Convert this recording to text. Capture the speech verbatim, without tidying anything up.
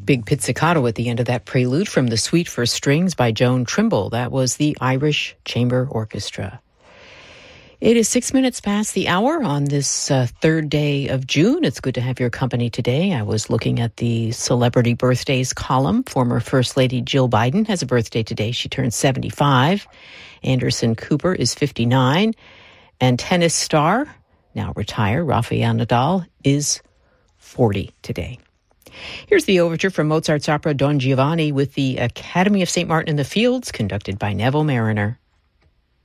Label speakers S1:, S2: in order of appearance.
S1: Big pizzicato at the end of that prelude from the Suite for Strings by Joan Trimble. That was the Irish Chamber Orchestra. It is six minutes past the hour on this uh, third day of June. It's good to have your company today. I was looking at the celebrity birthdays column. Former First Lady Jill Biden has a birthday today. She turns seventy-five. Anderson Cooper is fifty-nine. And tennis star, now retired, Rafael Nadal, is forty today. Here's the overture from Mozart's opera Don Giovanni with the Academy of Saint Martin in the Fields, conducted by Neville Mariner.